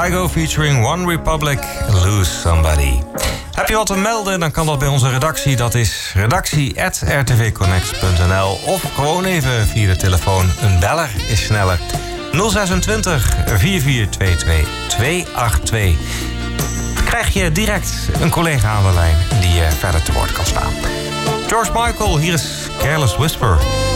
Kygo featuring One Republic, Lose Somebody. Heb je wat te melden, dan kan dat bij onze redactie. Dat is redactie@rtvconnect.nl. Of gewoon even via de telefoon. Een beller is sneller. 026 4422 282. Dan krijg je direct een collega aan de lijn die verder te woord kan staan. George Michael, hier is Careless Whisper.